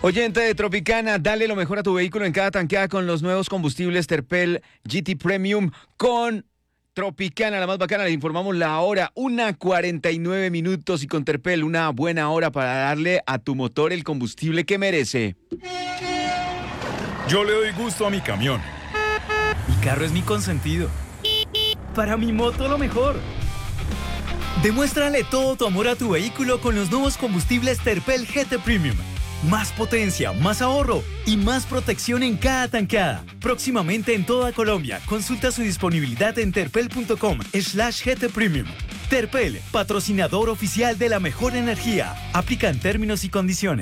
Oyente de Tropicana, dale lo mejor a tu vehículo en cada tanqueada con los nuevos combustibles Terpel GT Premium con Tropicana, la más bacana. Le informamos la hora, 1:49 y con Terpel una buena hora para darle a tu motor el combustible que merece. Yo le doy gusto a mi camión. Mi carro es mi consentido. Para mi moto lo mejor. Demuéstrale todo tu amor a tu vehículo con los nuevos combustibles Terpel GT Premium. Más potencia, más ahorro y más protección en cada tanqueada. Próximamente en toda Colombia. Consulta su disponibilidad en terpel.com/GT Premium. Terpel, patrocinador oficial de la mejor energía. Aplican términos y condiciones.